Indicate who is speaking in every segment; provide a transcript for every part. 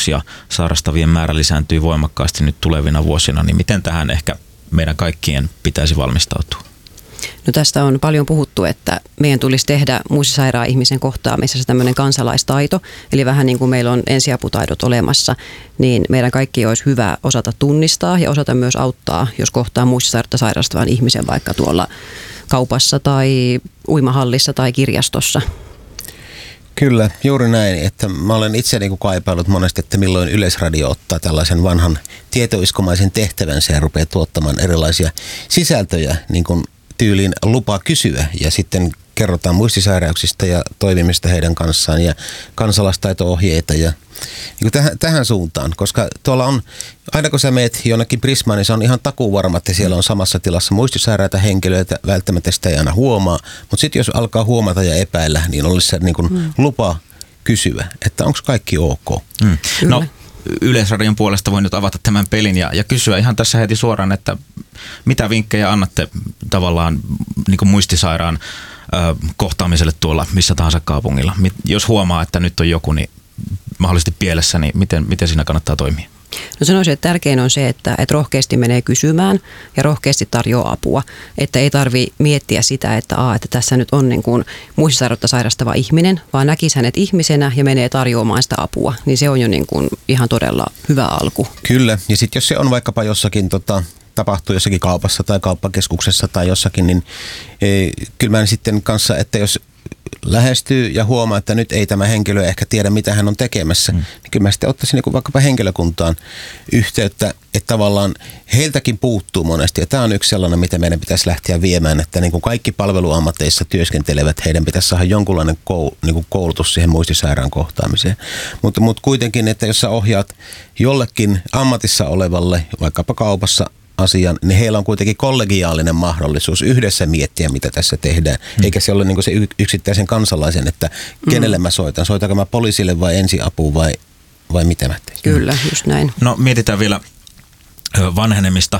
Speaker 1: sairauksia sairastavien määrä lisääntyy voimakkaasti nyt tulevina vuosina, niin miten tähän ehkä meidän kaikkien pitäisi valmistautua?
Speaker 2: No tästä on paljon puhuttu, että meidän tulisi tehdä muistisairaan ihmisen kohtaamisessa tämmöinen kansalaistaito, eli vähän niin kuin meillä on ensiaputaidot olemassa, niin meidän kaikki olisi hyvä osata tunnistaa ja osata myös auttaa, jos kohtaa muistisairautta sairastavan ihmisen vaikka tuolla kaupassa tai uimahallissa tai kirjastossa.
Speaker 3: Kyllä, juuri näin, että mä olen itse kaipaillut monesti, että milloin Yleisradio ottaa tällaisen vanhan tietoiskomaisen tehtävänsä ja rupeaa tuottamaan erilaisia sisältöjä, niin kuin tyyliin lupa kysyä, ja sitten kerrotaan muistisairauksista ja toimimista heidän kanssaan ja kansalaistaito-ohjeita ja tähän suuntaan, koska tuolla on, aina kun sä meet jonnekin Prismaan, niin se on ihan takuuvarma, että siellä on samassa tilassa muistisairaita henkilöitä, välttämättä sitä ei aina huomaa, mutta sitten jos alkaa huomata ja epäillä, niin olisi se lupa kysyä, että onko kaikki ok.
Speaker 1: No, Yleisradion puolesta voin nyt avata tämän pelin ja kysyä ihan tässä heti suoraan, että mitä vinkkejä annatte tavallaan niin kuin muistisairaan kohtaamiselle tuolla missä tahansa kaupungilla? Jos huomaa, että nyt on joku niin mahdollisesti pielessä, niin miten siinä kannattaa toimia?
Speaker 2: No sanoisin, että tärkein on se, että rohkeasti menee kysymään ja rohkeasti tarjoaa apua. Että ei tarvitse miettiä sitä, että tässä nyt on niin kuin muistisairautta sairastava ihminen, vaan näkisi hänet ihmisenä ja menee tarjoamaan sitä apua. Niin se on jo niin kuin ihan todella hyvä alku.
Speaker 3: Kyllä, ja sitten jos se on vaikkapa jossakin tapahtuu jossakin kaupassa tai kauppakeskuksessa tai jossakin, niin kyllä mä sitten kanssa, että jos lähestyy ja huomaa, että nyt ei tämä henkilö ehkä tiedä, mitä hän on tekemässä, niin kyllä mä sitten ottaisin vaikkapa henkilökuntaan yhteyttä, että tavallaan heiltäkin puuttuu monesti. Ja tämä on yksi sellainen, mitä meidän pitäisi lähteä viemään, että niin kuin kaikki palveluammateissa työskentelevät, heidän pitäisi saada jonkunlainen koulutus siihen muistisairaan kohtaamiseen. Mutta kuitenkin, että jos sä ohjaat jollekin ammatissa olevalle, vaikkapa kaupassa, asian, niin heillä on kuitenkin kollegiaalinen mahdollisuus yhdessä miettiä, mitä tässä tehdään. Eikä se ole niin kuin se yksittäisen kansalaisen, että kenelle mä soitan. Soitanko mä poliisille vai ensiapuun vai mitä mä teen?
Speaker 2: Kyllä, just näin.
Speaker 1: No mietitään vielä vanhenemista.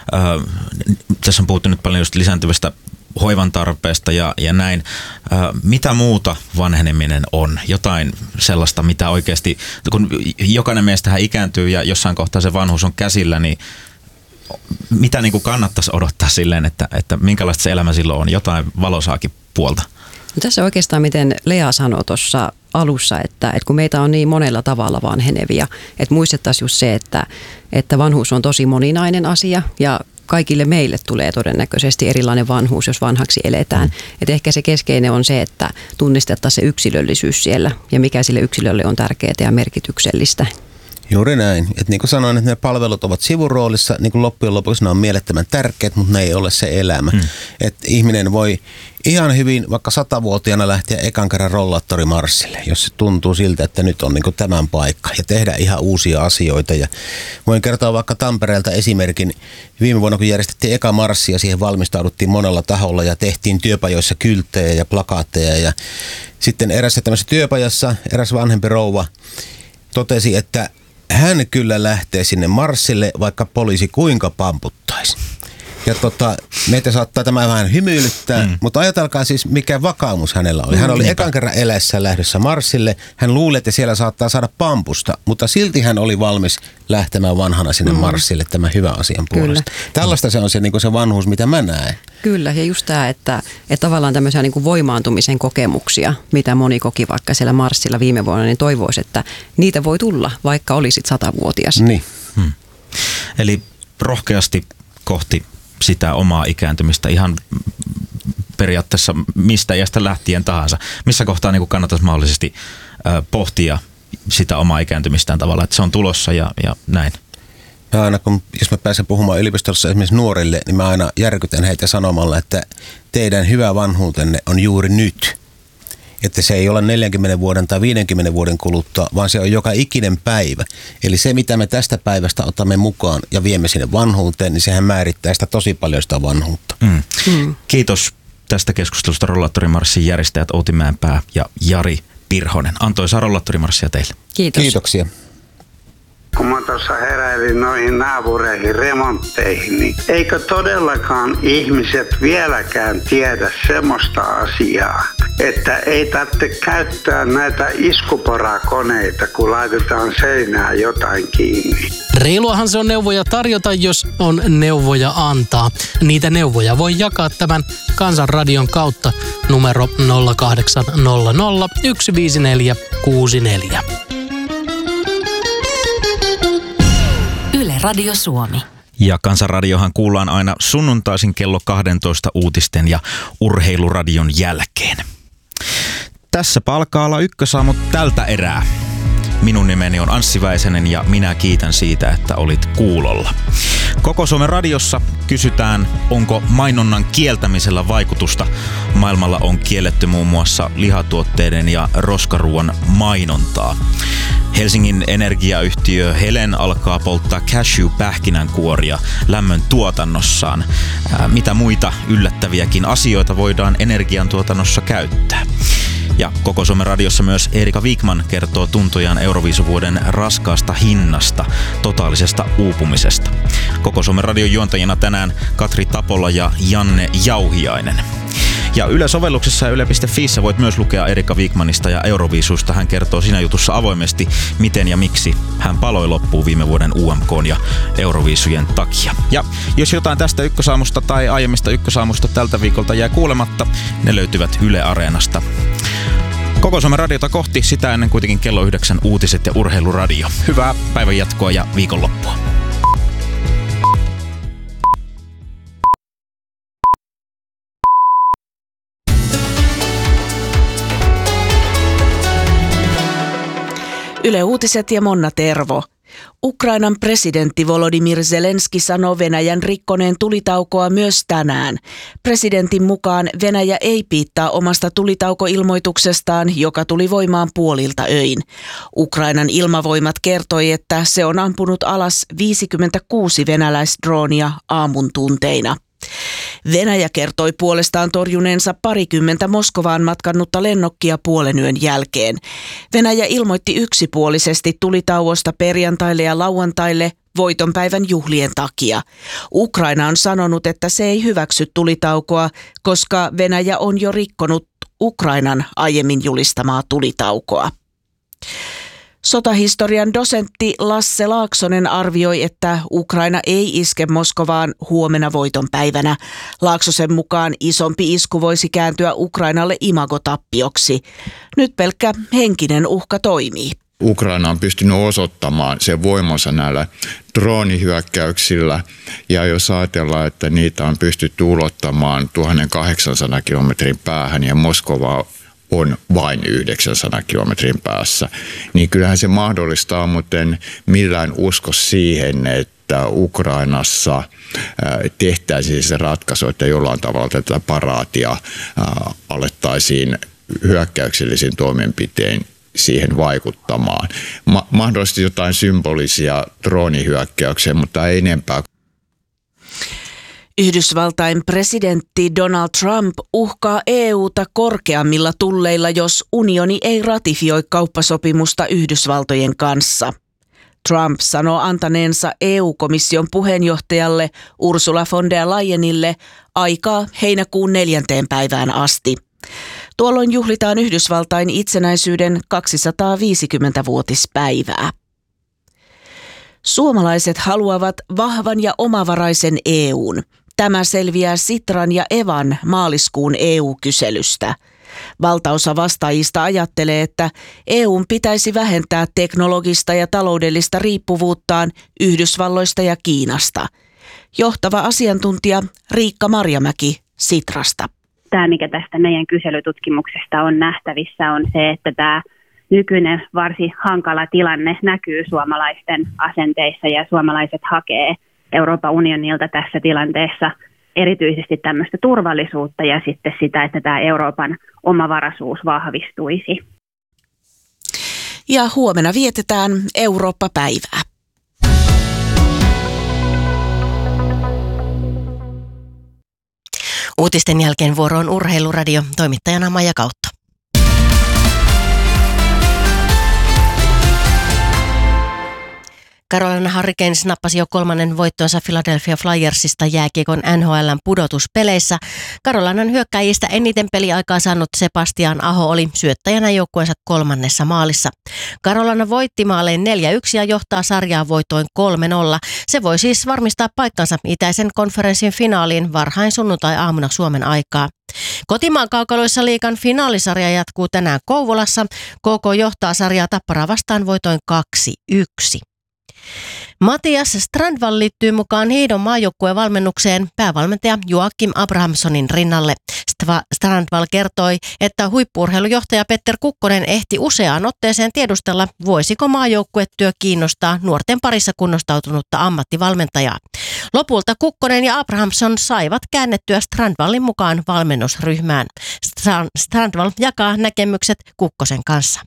Speaker 1: Tässä on puhuttu nyt paljon just lisääntyvästä hoivan tarpeesta ja näin. Mitä muuta vanheneminen on? Jotain sellaista, mitä oikeasti, kun jokainen meistähän ikääntyy ja jossain kohtaa se vanhuus on käsillä, niin mitä niin kuin kannattaisi odottaa silleen, että minkälaista se elämä silloin on? Jotain valosaakin puolta.
Speaker 2: No tässä oikeastaan, miten Lea sanoi tuossa alussa, että kun meitä on niin monella tavalla vanhenevia, että muistettaisiin just se, että vanhuus on tosi moninainen asia ja kaikille meille tulee todennäköisesti erilainen vanhuus, jos vanhaksi eletään. Et ehkä se keskeinen on se, että tunnistettaisiin se yksilöllisyys siellä ja mikä sille yksilölle on tärkeää ja merkityksellistä.
Speaker 3: Juuri näin. Että niin kuin sanoin, että ne palvelut ovat sivuroolissa, niin kuin loppujen lopuksi ne on mielettömän tärkeät, mutta ne ei ole se elämä. Että ihminen voi ihan hyvin vaikka 100-vuotiaana lähteä ekan kerran rollaattorimarssille, jos se tuntuu siltä, että nyt on niin kuin tämän paikka ja tehdä ihan uusia asioita. Ja voin kertoa vaikka Tampereelta esimerkin. Viime vuonna, kun järjestettiin eka marssi ja siihen valmistauduttiin monella taholla ja tehtiin työpajoissa kylttejä ja plakaatteja. Ja sitten erässä tämmöisessä työpajassa eräs vanhempi rouva totesi, että hän kyllä lähtee sinne marssille, vaikka poliisi kuinka pamputtaisi. Ja meitä saattaa tämä vähän hymyilyttää, mutta ajatelkaa siis, mikä vakaumus hänellä oli. Hän oli ekan kerran eläessä lähdössä marssille. Hän luuli, että siellä saattaa saada pampusta, mutta silti hän oli valmis lähtemään vanhana sinne marssille tämän hyvän asian puolesta. Tällaista se on se, niin kuin se vanhuus, mitä mä näen.
Speaker 2: Kyllä, ja just tämä, että tavallaan tämmöisiä niin kuin voimaantumisen kokemuksia, mitä moni koki vaikka siellä marssilla viime vuonna, niin toivoisi, että niitä voi tulla, vaikka olisit 100-vuotias.
Speaker 3: Niin.
Speaker 1: Eli rohkeasti kohti sitä omaa ikääntymistä ihan periaatteessa mistä iästä lähtien tahansa. Missä kohtaa niin kuin kannattaisi mahdollisesti pohtia sitä omaa ikääntymistään tavallaan, että se on tulossa ja näin.
Speaker 3: Ja aina jos mä pääsen puhumaan yliopistossa esimerkiksi nuorille, niin mä aina järkytän heitä sanomalla, että teidän hyvä vanhuutenne on juuri nyt. Että se ei ole 40 vuoden tai 50 vuoden kuluttua, vaan se on joka ikinen päivä. Eli se, mitä me tästä päivästä otamme mukaan ja viemme sinne vanhuuteen, niin sehän määrittää sitä tosi paljon sitä vanhuutta.
Speaker 1: Kiitos tästä keskustelusta rollaattorimarssin järjestäjät Outi Mäenpää ja Jari Pirhonen. Antoisaa rollaattorimarssia teille.
Speaker 2: Kiitos.
Speaker 3: Kiitoksia.
Speaker 4: kun mä tuossa heräilin noihin naapureihin remontteihin, niin eikö todellakaan ihmiset vieläkään tiedä semmoista asiaa, että ei tarvitse käyttää näitä iskuporakoneita, kun laitetaan seinään jotain kiinni.
Speaker 5: Reiluahan se on neuvoja tarjota, jos on neuvoja antaa. Niitä neuvoja voi jakaa tämän Kansanradion kautta numero 0800 154 64.
Speaker 6: Yle Radio Suomi.
Speaker 1: Ja Kansanradiohan kuullaan aina sunnuntaisin kello 12 uutisten ja urheiluradion jälkeen. Tässä alkaa olla ykkösaamu tältä erää. Minun nimeni on Anssi Väisänen ja minä kiitän siitä, että olit kuulolla. Koko Suomen radiossa kysytään, onko mainonnan kieltämisellä vaikutusta. Maailmalla on kielletty muun muassa lihatuotteiden ja roskaruuan mainontaa. Helsingin energiayhtiö Helen alkaa polttaa cashew-pähkinänkuoria lämmön tuotannossaan. Mitä muita yllättäviäkin asioita voidaan energiantuotannossa käyttää? Ja Koko Suomen radiossa myös Erika Wigman kertoo tuntojaan Euroviisuvuoden raskaasta hinnasta, totaalisesta uupumisesta. Koko Suomen radion juontajina tänään Katri Tapola ja Janne Jauhiainen. Ja Yle-sovelluksessa ja yle.fiissä voit myös lukea Erika Wigmanista ja Euroviisusta. Hän kertoo siinä jutussa avoimesti, miten ja miksi hän paloi loppuun viime vuoden UMK:n ja Euroviisujen takia. Ja jos jotain tästä ykkösaamusta tai aiemmista ykkösaamusta tältä viikolta jää kuulematta, ne löytyvät Yle Areenasta. Koko Suomen radiota kohti, sitä ennen kuitenkin kello 9 uutiset ja urheiluradio. Hyvää päivän jatkoa ja viikonloppua.
Speaker 7: Yle Uutiset ja Monna Tervo. Ukrainan presidentti Volodymyr Zelenski sanoo Venäjän rikkoneen tulitaukoa myös tänään. Presidentin mukaan Venäjä ei piittaa omasta tulitaukoilmoituksestaan, joka tuli voimaan puolilta öin. Ukrainan ilmavoimat kertoi, että se on ampunut alas 56 venäläisdroonia aamun tunteina. Venäjä kertoi puolestaan torjuneensa 20 Moskovaan matkannutta lennokkia puolenyön jälkeen. Venäjä ilmoitti yksipuolisesti tulitauosta perjantaille ja lauantaille voitonpäivän juhlien takia. Ukraina on sanonut, että se ei hyväksy tulitaukoa, koska Venäjä on jo rikkonut Ukrainan aiemmin julistamaa tulitaukoa. Sotahistorian dosentti Lasse Laaksonen arvioi, että Ukraina ei iske Moskovaan huomenna voitonpäivänä. Laaksosen mukaan isompi isku voisi kääntyä Ukrainalle imagotappioksi. Nyt pelkkä henkinen uhka toimii.
Speaker 8: Ukraina on pystynyt osoittamaan sen voimansa näillä droonihyökkäyksillä, ja jos ajatellaan, että niitä on pystytty ulottamaan 1800 kilometrin päähän ja Moskova on vain 900 kilometrin päässä, niin kyllähän se mahdollistaa, mutta en millään usko siihen, että Ukrainassa tehtäisiin se ratkaisu, että jollain tavalla tätä paraatia alettaisiin hyökkäyksellisin toimenpitein siihen vaikuttamaan. Mahdollisesti jotain symbolisia droonihyökkäyksiä, mutta ei enempää.
Speaker 7: Yhdysvaltain presidentti Donald Trump uhkaa EU:ta korkeammilla tulleilla, jos unioni ei ratifioi kauppasopimusta Yhdysvaltojen kanssa. Trump sanoo antaneensa EU-komission puheenjohtajalle Ursula von der Leyenille aikaa heinäkuun 4. päivään asti. Tuolloin juhlitaan Yhdysvaltain itsenäisyyden 250-vuotispäivää. Suomalaiset haluavat vahvan ja omavaraisen EUn. Tämä selviää Sitran ja Evan maaliskuun EU-kyselystä. Valtaosa vastaajista ajattelee, että EUn pitäisi vähentää teknologista ja taloudellista riippuvuuttaan Yhdysvalloista ja Kiinasta. Johtava asiantuntija Riikka Marjamäki Sitrasta.
Speaker 9: Tämä, mikä tästä meidän kyselytutkimuksesta on nähtävissä, on se, että tämä nykyinen varsin hankala tilanne näkyy suomalaisten asenteissa ja suomalaiset hakee Euroopan unionilta tässä tilanteessa erityisesti tämmöistä turvallisuutta ja sitten sitä, että tämä Euroopan omavaraisuus vahvistuisi.
Speaker 7: Ja huomenna vietetään Eurooppa-päivää.
Speaker 6: Uutisten jälkeen vuoroon Urheiluradio, toimittajana Maija Kautto. Carolina Hurricanes nappasi jo 3. voittonsa Philadelphia Flyersista jääkiekon NHL:n pudotuspeleissä. Carolinan hyökkäjistä eniten peliaikaa saanut Sebastian Aho oli syöttäjänä joukkueensa 3. maalissa. Carolina voitti maalein 4-1 ja johtaa sarjaa voitoin 3-0. Se voi siis varmistaa paikkansa itäisen konferenssin finaaliin varhain sunnuntai-aamuna Suomen aikaa. Kotimaan kaukaloissa liigan finaalisarja jatkuu tänään Kouvolassa. KK johtaa sarjaa Tapparaa vastaan voitoin 2-1. Matias Strandvall liittyy mukaan hiidon maajoukkueen valmennukseen päävalmentaja Joakim Abrahamssonin rinnalle. Strandvall kertoi, että huippu-urheilujohtaja Petter Kukkonen ehti useaan otteeseen tiedustella, voisiko maajoukkuetyö kiinnostaa nuorten parissa kunnostautunutta ammattivalmentajaa. Lopulta Kukkonen ja Abrahamsson saivat käännettyä Strandvallin mukaan valmennusryhmään. Strandvall jakaa näkemykset Kukkosen kanssa.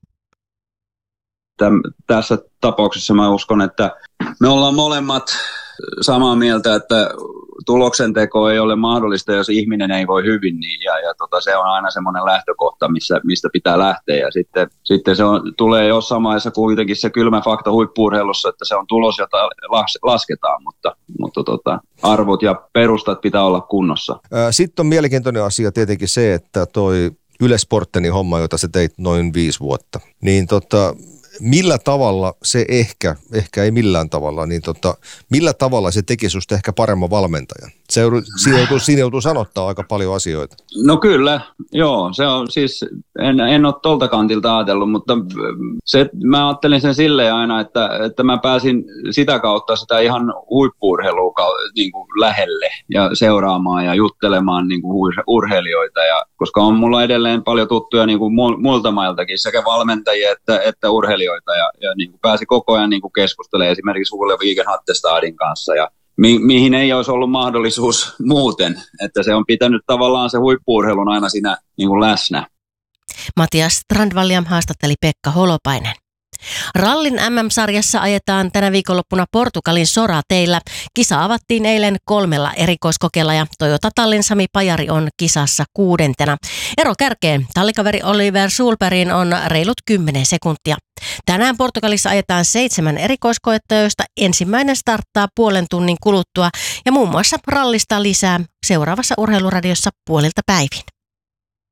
Speaker 10: Tässä tapauksessa mä uskon, että me ollaan molemmat samaa mieltä, että tuloksenteko ei ole mahdollista, jos ihminen ei voi hyvin. Niin, se on aina semmoinen lähtökohta, mistä pitää lähteä. Ja sitten tulee jossain vaiheessa kuitenkin se kylmä fakta huippu-urheilussa, että se on tulos, jota lasketaan, mutta arvot ja perustat pitää olla kunnossa.
Speaker 11: Sitten on mielenkiintoinen asia tietenkin se, että toi Yle Sportenin homma, jota sä teit noin 5 vuotta, niin millä tavalla se ehkä ei millään tavalla, niin millä tavalla se teki susta ehkä paremman valmentajan? Siinä joutuu sanottaa aika paljon asioita.
Speaker 10: No kyllä, joo. Se on siis, en ole tolta kantilta ajatellut, mutta mä ajattelin sen silleen aina, että mä pääsin sitä kautta sitä ihan huippu-urheilua niin kuin lähelle ja seuraamaan ja juttelemaan niin kuin urheilijoita. Koska on mulla edelleen paljon tuttuja niin kuin muilta mailtakin, sekä valmentajia että urheilijoita. Ja niin kuin pääsi koko ajan niin kuin keskustelemaan esimerkiksi Ole Vigenhattestadin kanssa ja mihin ei olisi ollut mahdollisuus muuten, että se on pitänyt tavallaan se huippu-urheilun aina siinä niin kuin läsnä.
Speaker 6: Matias Strandvallia haastatteli Pekka Holopainen. Rallin MM-sarjassa ajetaan tänä viikonloppuna Portugalin Sorateillä. Kisa avattiin eilen 3 erikoiskokeella ja Toyota Tallin Sami Pajari on kisassa 6. Ero kärkeen tallikaveri Oliver Sulperin on reilut 10 sekuntia. Tänään Portugalissa ajetaan 7 erikoiskoetta, joista ensimmäinen starttaa puolen tunnin kuluttua ja muun muassa rallista lisää seuraavassa Urheiluradiossa 5:30.